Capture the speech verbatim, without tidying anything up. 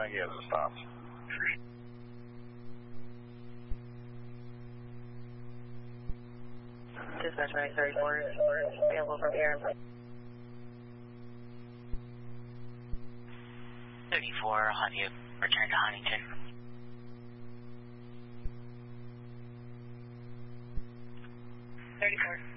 he hasn't stopped. Dispatch nine thirty-four, available from here. thirty-four, Honey, return to Huntington. thirty-four.